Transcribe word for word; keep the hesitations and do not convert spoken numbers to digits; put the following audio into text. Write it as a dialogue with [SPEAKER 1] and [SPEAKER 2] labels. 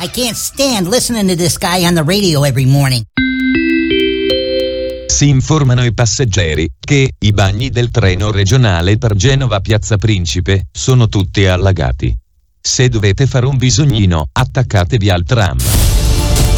[SPEAKER 1] I can't stand listening to this guy on the radio every morning.
[SPEAKER 2] Si informano i passeggeri che i bagni del treno regionale per Genova Piazza Principe sono tutti allagati. Se dovete fare un bisognino, attaccatevi al tram.